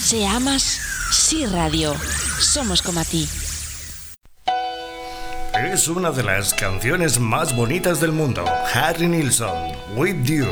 Se amas, sí radio. Somos como a ti. Es una de las canciones más bonitas del mundo. Harry Nilsson, With You.